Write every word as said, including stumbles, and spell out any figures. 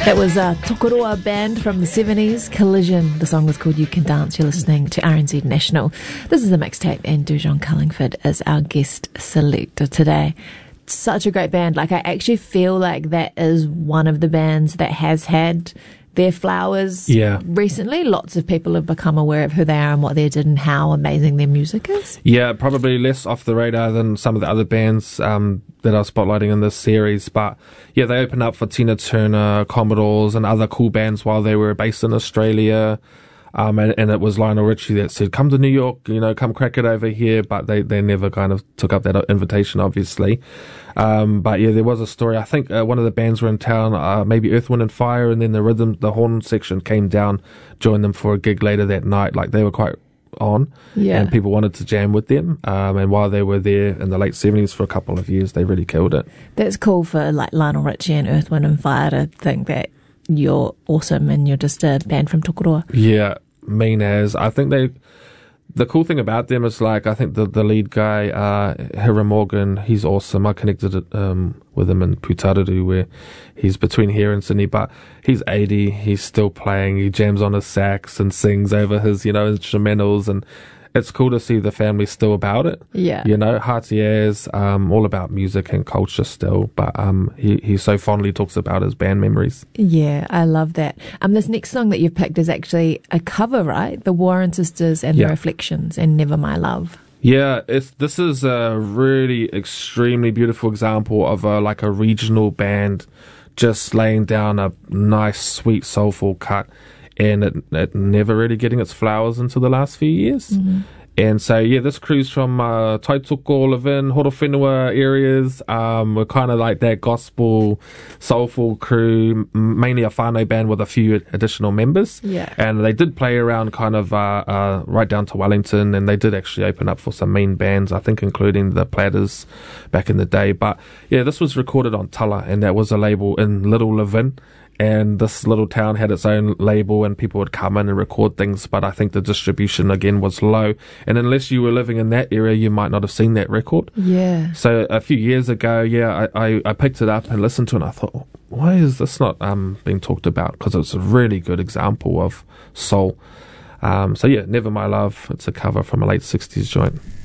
That was a Tokoroa band from the seventies, Collision. The song was called You Can Dance. You're listening to R N Z National. This is the mixtape, and Dujon Cullingford is our guest selector today. Such a great band. Like, I actually feel like that is one of the bands that has had their flowers yeah. recently. Lots of people have become aware of who they are and what they did and how amazing their music is. Yeah, probably less off the radar than some of the other bands um, that are spotlighting in this series. But yeah, they opened up for Tina Turner, Commodores, and other cool bands while they were based in Australia. Um, and, and it was Lionel Richie that said, come to New York, you know, come crack it over here. But they, they never kind of took up that invitation, obviously. Um, but yeah, there was a story. I think uh, one of the bands were in town, uh, maybe Earth, Wind and Fire, and then the rhythm, the horn section came down, joined them for a gig later that night. Like, they were quite on, yeah. and people wanted to jam with them. Um, and while they were there in the late seventies for a couple of years, they really killed it. That's cool for like Lionel Richie and Earth, Wind and Fire to think that you're awesome and you're just a band from Tokoroa. Yeah. Mean as I think they the cool thing about them is, like, I think the the lead guy uh Hira Morgan, he's awesome. I connected um with him in Putaruru, where he's between here and Sydney, but he's eighty, he's still playing, he jams on his sax and sings over his, you know, instrumentals, and it's cool to see the family still about it. Yeah. You know, hearty as, um, all about music and culture still, but um, he, he so fondly talks about his band memories. Yeah, I love that. Um, this next song that you've picked is actually a cover, right? The Warren Sisters and yeah. The Reflections and Never My Love. Yeah, it's this is a really extremely beautiful example of a, like a regional band just laying down a nice, sweet, soulful cut, and it, it never really getting its flowers until the last few years. Mm-hmm. And so, yeah, this crew's from uh, Taitoko, Levin, Horowhenua areas. Um, we're kind of like that gospel, soulful crew, m- mainly a whānau band with a few additional members. Yeah. And they did play around kind of uh, uh, right down to Wellington, and they did actually open up for some main bands, I think, including the Platters back in the day. But, yeah, this was recorded on Tala, and that was a label in Little Levin. And this little town had its own label, and people would come in and record things, but I think the distribution again was low, and unless you were living in that area, you might not have seen that record. Yeah. So a few years ago, yeah, I, I, I picked it up and listened to it, and I thought, why is this not um being talked about? Because it's a really good example of soul. Um, so yeah, Never My Love, it's a cover from a late sixties joint.